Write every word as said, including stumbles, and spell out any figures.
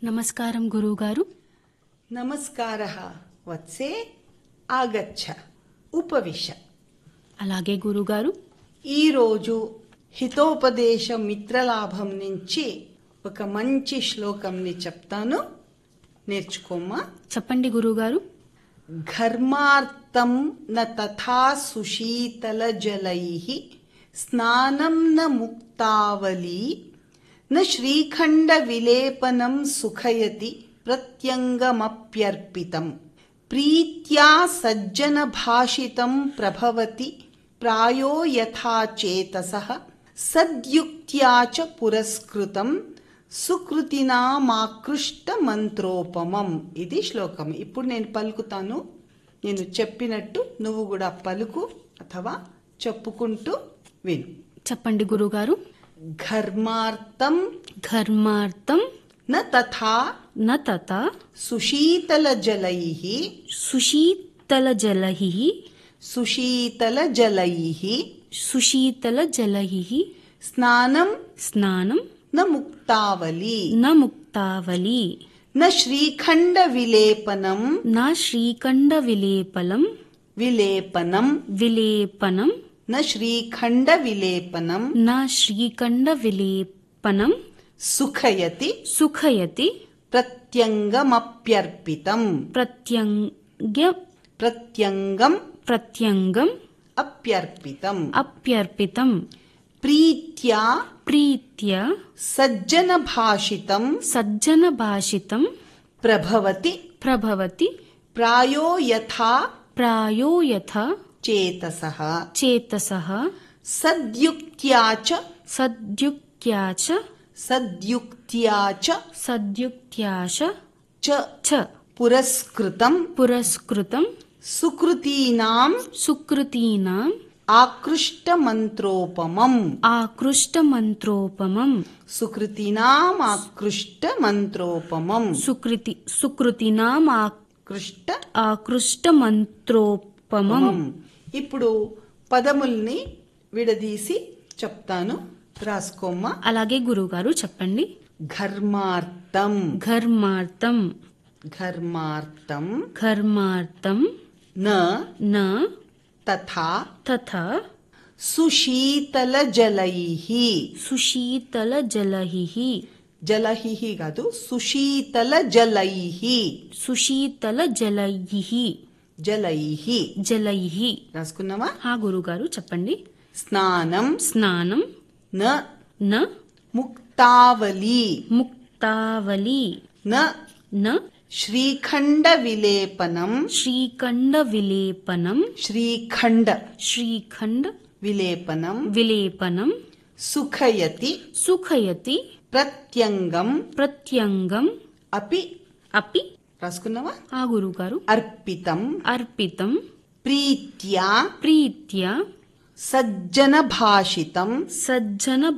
నమస్కారం గురువుగారు. నమస్కారః వత్సే ఆగచ్చ ఉపవిశ. అలాగే గురువుగారు. ఈరోజు హితోపదేశ మిత్రలాభం నుంచి ఒక మంచి శ్లోకంని చెప్తాను, నేర్చుకోమ్మా. చెప్పండి గురువుగారు. ఘర్మార్థం న తథా సుశీతల జలైః స్నానం న ముక్తావలీ న శ్రీఖండ విలేపనం సుఖయతి ప్రత్యంగమప్యర్పితం ప్రీత్యా సజ్జన భాషితం ప్రభవతి ప్రాయో యథా చేతసః సద్యుక్త్యా చ పురస్కృతం సుకృతినామాకృష్ట మంత్రోపమం. ఇది శ్లోకం. ఇప్పుడు నేను పలుకుతాను, నేను చెప్పినట్టు నువ్వు కూడా పలుకు అథవా చెప్పుకుంటూ విను. చెప్పండి గురువుగారు. ఘర్మార్థం ఘర్మార్థం న తథా న తథా సుశీతల జలైః సుశీతల జలైః సుశీతల జలైః సుశీతల జలైః స్నానం స్నానం న ముక్తావలి న ముక్తావలి న శ్రీఖండ విలేపనం నా శ్రీఖండ విలేపలం విలేపనం విలేపనం న శ్రీఖండ విలేపనం నా శ్రీఖండ విలేపనం సుఖయతి సుఖయతి ప్రత్యంగమప్యర్పితం ప్రత్యంగ ప్రత్యంగం ప్రత్యంగం అప్యర్పితం అప్యర్పితం ప్రీత్యా ప్రీత్య సజ్జన భాషితం సజ్జన భాషితం ప్రభవతి ప్రభవతి ప్రాయో యథా ప్రాయో యథా చేతసః చేతసః సద్యుక్త్యా చ సద్యుక్త్యా చ సద్యుక్త్యా చ సద్యుక్త్యా చ చ చ పురస్కృతం పురస్కృతం సుకృతీనాం సుకృతీనాం ఆకృష్ట మంత్రోపమం. ఆకృష్ట మంత్రోపమం. సుకృతీనాం ఆకృష్ట మంత్రోపమం. సుకృతి సుకృతినాం కృష్ట ఆకృష్ట మంత్రోపమం. ఇప్పుడు పదముల్ని విడదీసి చెప్తాను, రాసుకోమ్మా. అలాగే గురువుగారు చెప్పండి. ఘర్మార్థం ఘర్మార్థం ఘర్మార్థం ఘర్మార్థం న న తథా తథా సుశీతల జలైః సుశీతల జలైః జలైః కాదు, సుశీతల జలైః సుశీతల జలైః జలైః జలైః రాసుకున్నావా? హా గురుగారు చెప్పండి. స్నానం స్నానం న న ముక్తావలి ముక్తావలి న న శ్రీఖండ విలేపనం శ్రీఖండ విలేపనం శ్రీఖండ శ్రీఖండ విలేపనం విలేపనం సుఖయతి సుఖయతి ప్రత్యంగం ప్రత్యంగం అపి అపి రాసుకున్నావా? ఆ గురుగారు అర్పితం అర్పితం ప్రీత్యా ప్రీత్య సజ్జన భాషితం సజ్జన